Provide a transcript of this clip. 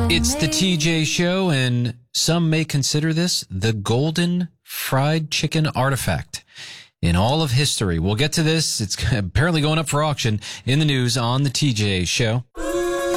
It's the TJ Show, and some may consider this the golden fried chicken artifact in all of history. We'll get to this. It's apparently going up for auction in the news on the TJ Show.